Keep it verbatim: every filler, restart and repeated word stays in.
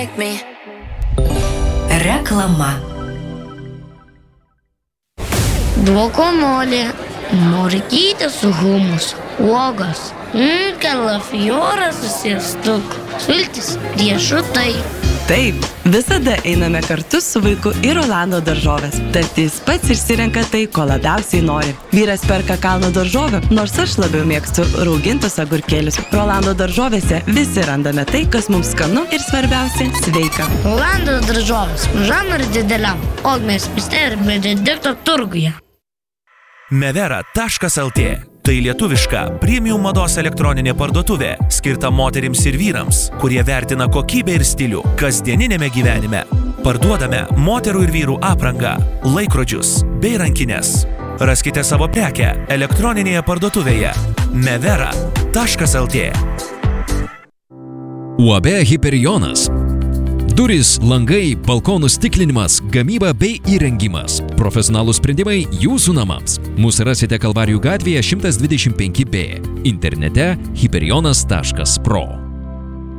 Reklama. Guakamolė, morkytė su humusu, uogos, mm, kalafioras su sviestuku, sultis, riešutai. Taip, visada einame kartu su vaiku į Rolando daržoves. Tad jis pats išsirenka tai, ko labiausiai nori. Vyras perka kalno daržovių, nors aš labiau mėgstu raugintus agurkėlius. Rolando daržovėse visi randame tai, kas mums skanu ir svarbiausia – sveika. Rolando daržovės, mažam ir dideliam, Ogmės mieste ir Benedikto turguje. Mevera taškas el tė – tai lietuviška premium mados elektroninė parduotuvė, skirta moterims ir vyrams, kurie vertina kokybę ir stilių kasdieninėme gyvenime. Parduodame moterų ir vyrų aprangą, laikrodžius bei rankinės. Raskite savo prekę elektroninėje parduotuvėje mevera taškas el tė. U A B Hyperionas. Durys, langai, balkonų stiklinimas, gamyba bei įrengimas. Profesionalų sprendimai jūsų namams. Mūsų rasite Kalvarijų gatvėje šimtas dvidešimt penki B. Internete hyperionas taškas pro.